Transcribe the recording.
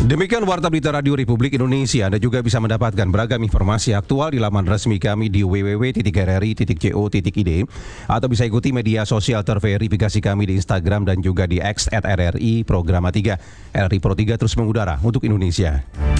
Demikian Warta Berita Radio Republik Indonesia. Anda juga bisa mendapatkan beragam informasi aktual di laman resmi kami di www.rri.co.id atau bisa ikuti media sosial terverifikasi kami di Instagram dan juga di X @RRI Programa 3. RRI Pro 3 terus mengudara untuk Indonesia.